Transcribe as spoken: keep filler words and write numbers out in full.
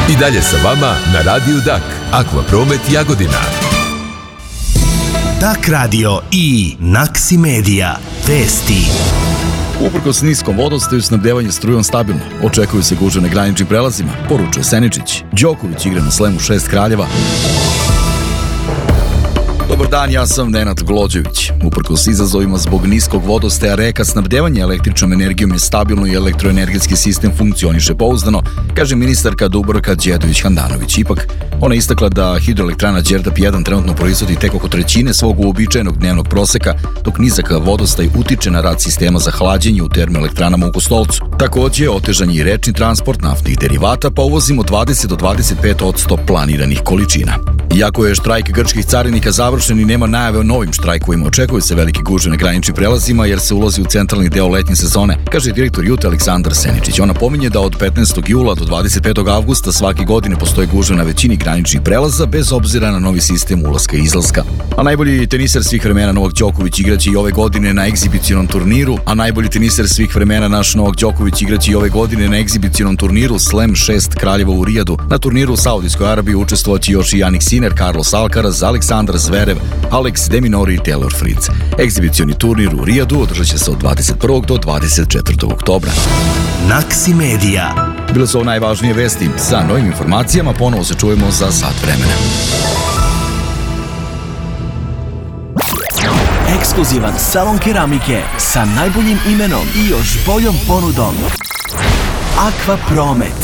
I dalje sa vama na Radiju Dak, Akvapromet Jagodina. Dak radio i Naksi Medija. Vesti. Uprkos niskom vodostaju, snabdevanje strujom stabilno. Očekuju se gužve na graničnim prelazima, poručuje Seničić. Đoković igra na slemu šest kraljeva. Dobar dan, ja sam Nenad Glođević. Uprkos izazovima zbog niskog vodostaja reka, snabdevanje električnom energijom je stabilno i elektroenergetski sistem funkcioniše pouzdano, kaže ministarka Dubravka Đedović-Handanović. Ipak, ona istakla da hidroelektrana Đerdap jedan trenutno proizvodi tek oko trećine svog uobičajenog dnevnog proseka, dok nizak vodostaj utiče na rad sistema za hlađenje u termoelektranama u Kostolcu. Takođe, otežan je i rečni transport naftnih derivata, pa uvozimo dvadeset do dvadeset pet posto planiranih količina. Iako je štrajk grčkih carinika završen i nema najave o novim štrajkovima, očekuju se velike gužve na graničnim prelazima jer se ulazi u centralni deo letnje sezone, kaže direktor Jute Aleksandar Seničić. Ona pominje da od petnaestog jula do dvadeset petog avgusta svake godine postoje gužve na većini graničnih prelaza bez obzira na novi sistem ulaska i izlaska. A najbolji teniser svih vremena Novak Đoković igraće i ove godine na egzibicionom turniru, a najbolji teniser svih vremena naš Novak Đoković igraće i ove godine na egzibicionom turniru Slam šest kraljeva u Rijadu. Na turniru u Saudijskoj Arabiji učestvovaće još i Jannik Sinner, Carlos Alcaraz, Aleksandar Zverev, Alex de Minaur i Taylor Fritz. Egzibicioni turnir u Rijadu održat će se od dvadeset prvog do dvadeset četvrtog oktobra. Naksi Medija. Bile su ovo najvažnije vesti. Sa novim informacijama ponovo se čujemo za sat vremena. Ekskluzivan salon keramike sa najboljim imenom i još boljom ponudom. Akvapromet.